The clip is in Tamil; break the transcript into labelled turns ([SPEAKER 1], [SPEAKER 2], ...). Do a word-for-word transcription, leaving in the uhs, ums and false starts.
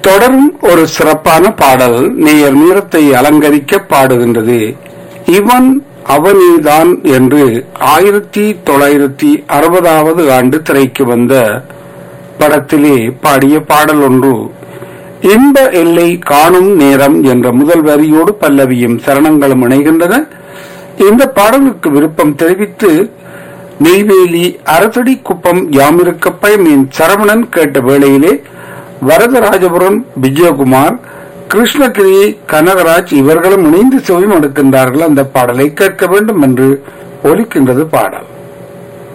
[SPEAKER 1] தொடரும் ஒரு சிறப்பான பாடல் நேயர் நேரத்தை அலங்கரிக்க பாடுகின்றது. இவன் அவனேதான் என்று ஆயிரத்தி தொள்ளாயிரத்தி அறுபதாவது ஆண்டு திரைக்கு வந்த படத்திலே பாடிய பாடல் ஒன்று. இன்ப எல்லை காணும் நேரம் என்ற முதல் வரியோடு பல்லவியும் சரணங்களும் இணைகின்றன. இந்த பாடலுக்கு விருப்பம் தெரிவித்து நெய்வேலி அரசடி குப்பம் யாமிருக்கப்பை மீன் சரவணன் கேட்ட வேளையிலே வரதராஜபுரம் விஜயகுமார், கிருஷ்ணகிரி கனகராஜ் இவர்களும் இணைந்து செவிமடுக்கின்றார்கள். அந்த பாடலை கேட்க வேண்டும் என்று ஒலிக்கின்றது பாடல்.